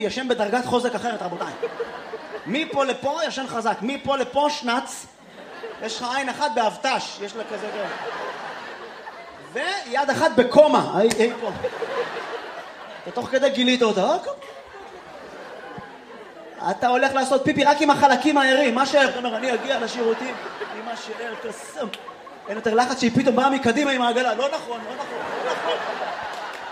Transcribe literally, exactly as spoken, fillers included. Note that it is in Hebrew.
ישן בדרגת חוזק אחרת, רבותיי. מפה לפה ישן חזק, מפה לפה שנץ. יש לך עין אחת באבטש, יש לה כזה גר. ויד אחת בקומה, היי, היי פה. ותוך כדי גילית אותה. אתה הולך לעשות פיפי רק עם החלקים הערים, מה שער? אתה אומר, אני אגיע לשירותים עם מה שער קסם. אין יותר לחץ שהיא פתאום באה מקדימה עם העגלה. לא נכון, לא נכון, לא נכון.